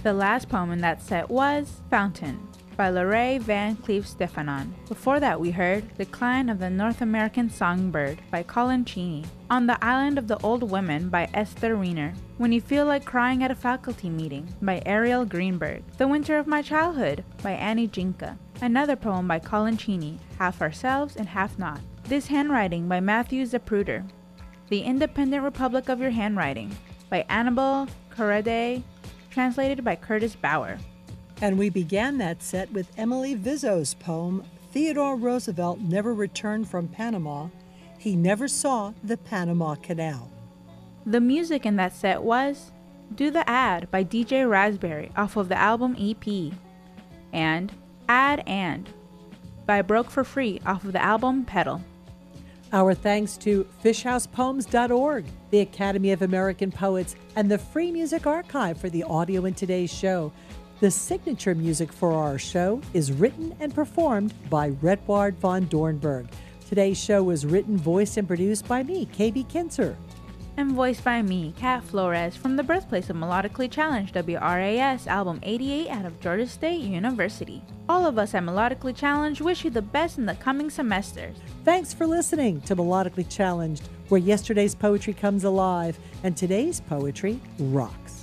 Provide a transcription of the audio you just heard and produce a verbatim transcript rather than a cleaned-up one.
The last poem in that set was Fountain by Lorraine Van Cleef Stefanon. Before that we heard Decline of the North American Songbird by Colin Cheney. On the Island of the Old Women by Esther Reiner. When You Feel Like Crying at a Faculty Meeting by Ariel Greenberg. The Winter of My Childhood by Annie Jinka. Another poem by Colin Cheney, Half Ourselves and Half Not. This Handwriting by Matthew Zapruder. The Independent Republic of Your Handwriting by Annabelle Corrade, translated by Curtis Bauer. And we began that set with Emily Vizzo's poem, Theodore Roosevelt Never Returned from Panama. He Never Saw the Panama Canal. The music in that set was Do the Ad by D J Raspberry off of the album E P, and Ad and by Broke for Free off of the album Pedal. Our thanks to fish house poems dot org, the Academy of American Poets, and the Free Music Archive for the audio in today's show. The signature music for our show is written and performed by Redward von Dornberg. Today's show was written, voiced, and produced by me, K B Kinzer. And voiced by me, Kat Flores, from the birthplace of Melodically Challenged, W R A S, Album eighty-eight out of Georgia State University. All of us at Melodically Challenged wish you the best in the coming semesters. Thanks for listening to Melodically Challenged, where yesterday's poetry comes alive and today's poetry rocks.